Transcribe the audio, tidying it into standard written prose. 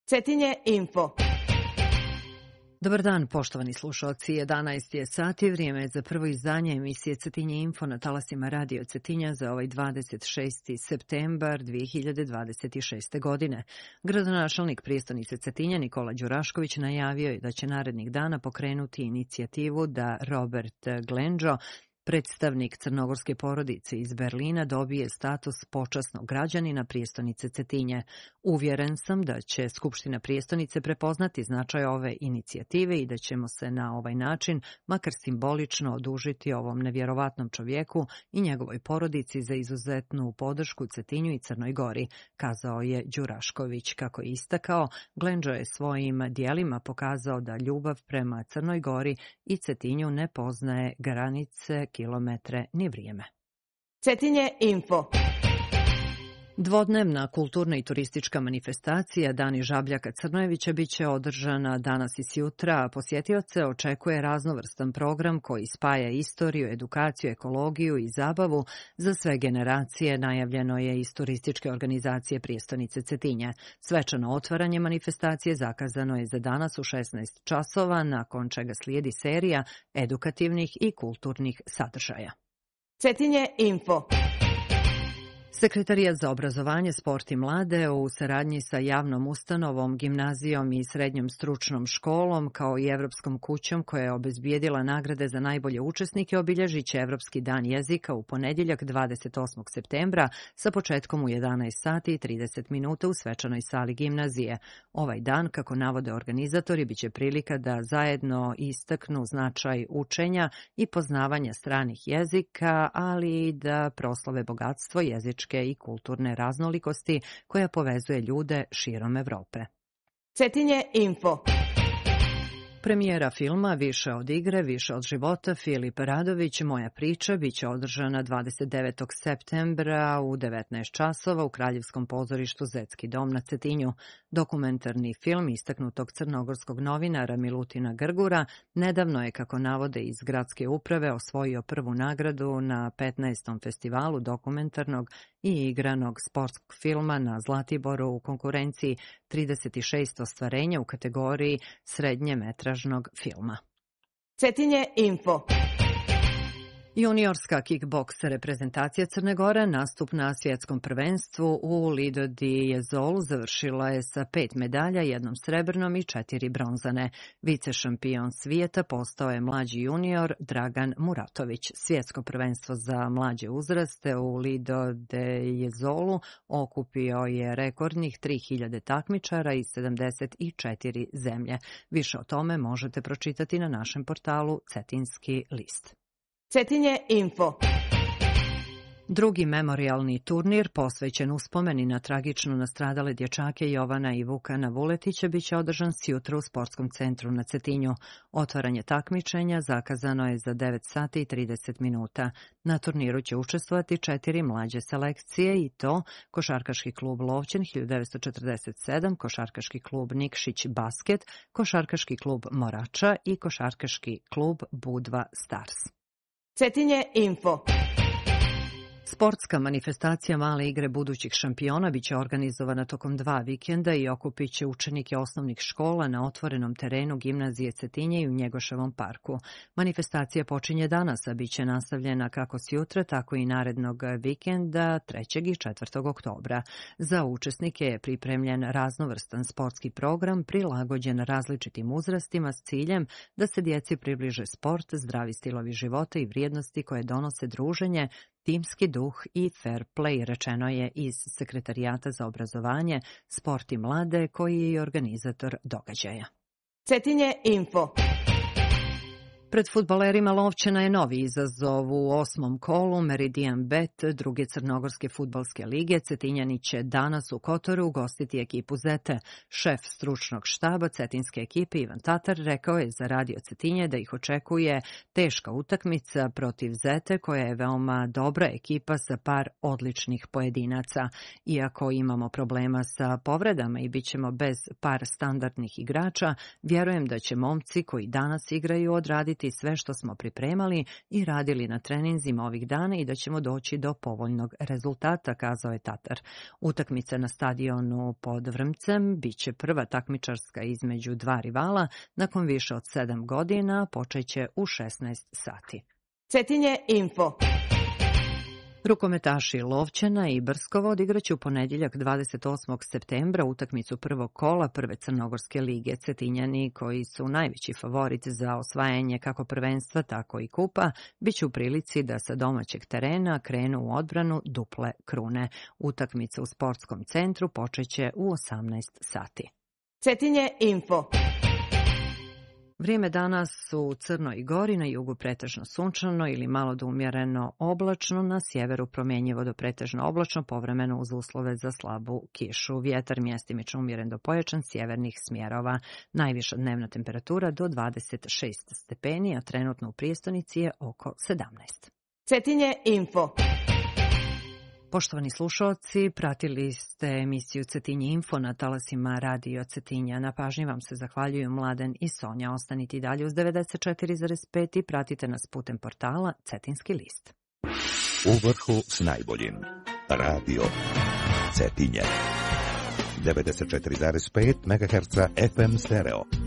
Cetinje Info. Dobar dan, poštovani slušalci. 11 je sati, vrijeme je za prvo izdanje emisije Cetinje Info na talasima Radio Cetinja za ovaj 26. septembar 2026. godine. Gradonačelnik prijestonice Cetinja Nikola Đurašković najavio je da će narednih dana pokrenuti inicijativu da Robert Glendžo, predstavnik crnogorske porodice iz Berlina, dobije status počasnog građanina prijestonice Cetinje. Uvjeren sam da će Skupština prijestonice prepoznati značaj ove inicijative i da ćemo se na ovaj način, makar simbolično, odužiti ovom nevjerovatnom čovjeku i njegovoj porodici za izuzetnu podršku Cetinju i Crnoj Gori, kazao je Đurašković. Kako je istakao, Glendžo je svojim dijelima pokazao da ljubav prema Crnoj Gori i Cetinju ne poznaje granice, kilometre ni vrijeme. Cetinje Info. Dvodnevna kulturna i turistička manifestacija Dani Žabljaka Crnojevića biće održana danas i sjutra, a posjetioce očekuje raznovrstan program koji spaja istoriju, edukaciju, ekologiju i zabavu za sve generacije, najavljeno je iz turističke organizacije prijestonice Cetinje. Svečano otvaranje manifestacije zakazano je za danas u 16 časova, nakon čega slijedi serija edukativnih i kulturnih sadržaja. Cetinje Info. Sekretarijat za obrazovanje, sport i mlade u saradnji sa javnom ustanovom, gimnazijom i srednjom stručnom školom kao i Evropskom kućom koja je obezbijedila nagrade za najbolje učesnike obilježit će Evropski dan jezika u ponedjeljak 28. septembra sa početkom u 11 sati i 30 minuta u svečanoj sali gimnazije. Ovaj dan, kako navode organizatori, biće prilika da zajedno istaknu značaj učenja i poznavanja stranih jezika, ali i da proslave bogatstvo jezičke i kulturne raznolikosti koja povezuje ljude širom Evrope. Cetinje Info. Premijera filma Više od igre, više od života Filip Radović, Moja priča, biće održana 29. septembra u 19 časova u Kraljevskom pozorištu Zetski dom na Cetinju. Dokumentarni film istaknutog crnogorskog novinara Milutina Grgura nedavno je, kako navode iz gradske uprave, osvojio prvu nagradu na 15. festivalu dokumentarnog i igranog sportskog filma na Zlatiboru u konkurenciji 36 ostvarenja u kategoriji srednje metražnog filma. Cetinje Info. Juniorska kickboks reprezentacija Crne Gore nastup na svjetskom prvenstvu u Lido di Jesolu završila je sa 5 medalja, 1 srebrnom i 4 bronzane. Vice šampion svijeta postao je mlađi junior Dragan Muratović. Svjetsko prvenstvo za mlađe uzraste u Lido de Jesolu okupio je rekordnih 3000 takmičara iz 74 zemlje. Više o tome možete pročitati na našem portalu Cetinski list. Cetinje Info. Drugi memorijalni turnir posvećen uspomeni na tragično nastradale dječake Jovana i Vukana Vuletića biće održan sjutra u Sportskom centru na Cetinju. Otvaranje takmičenja zakazano je za 9 sati i 30 minuta. Na turniru će učestvovati 4 mlađe selekcije i to Košarkaški klub Lovćen 1947, Košarkaški klub Nikšić Basket, Košarkaški klub Morača i Košarkaški klub Budva Stars. Cetinje Info. Sportska manifestacija Male igre budućih šampiona biće organizovana tokom 2 vikenda i okupit će učenike osnovnih škola na otvorenom terenu gimnazije Cetinje i u Njegoševom parku. Manifestacija počinje danas, a biće nastavljena kako sjutra, tako i narednog vikenda 3. i 4. oktobra. Za učesnike je pripremljen raznovrstan sportski program prilagođen različitim uzrastima s ciljem da se djeci približe sport, zdravi stilovi života i vrijednosti koje donose druženje, timski duh i fair play, rečeno je iz Sekretarijata za obrazovanje, sport i mlade, koji je i organizator događaja. Cetinje Info. Pred fudbalerima Lovćena je novi izazov u 8. kolu Meridian Bet druge crnogorske fudbalske lige. Cetinjani će danas u Kotoru ugostiti ekipu Zete. Šef stručnog štaba cetinske ekipe Ivan Tatar rekao je za Radio Cetinje da ih očekuje teška utakmica protiv Zete, koja je veoma dobra ekipa sa par odličnih pojedinaca. Iako imamo problema sa povredama i bit ćemo bez par standardnih igrača, vjerujem da će momci koji danas igraju odraditi ostvariti sve što smo pripremali i radili na treninzima ovih dana i da ćemo doći do povoljnog rezultata, kazao je Tatar. Utakmica na stadionu pod Vrmcem biće prva takmičarska između dva rivala nakon više od 7 godina, počeće u 16 sati. Cetinje Info. Rukometaši Lovćena i Brskova odigraće u ponedjeljak 28. septembra utakmicu prvog kola Prve Crnogorske lige. Cetinjani, koji su najveći favorit za osvajanje kako prvenstva, tako i kupa, bit će u prilici da sa domaćeg terena krenu u odbranu duple krune. Utakmica u sportskom centru počeće u 18 sati. Cetinje Info. Vrijeme danas u Crnoj Gori, na jugu pretežno sunčano ili malo do umjereno oblačno, na sjeveru promjenjivo do pretežno oblačno, povremeno uz uslove za slabu kišu. Vjetar mjestimično umjeren do pojačan sjevernih smjerova. Najviša dnevna temperatura do 26 stepeni, a trenutno u prijestonici je oko 17. Cetinje Info. Poštovani slušalci, pratili ste emisiju Cetinje Info na talasima Radio Cetinja. Na pažnji vam se zahvaljuju Mladen i Sonja. Ostanite i dalje uz 94,5 i pratite nas putem portala Cetinski list. U vrhu s najboljim. Radio Cetinje. 94,5 MHz FM stereo.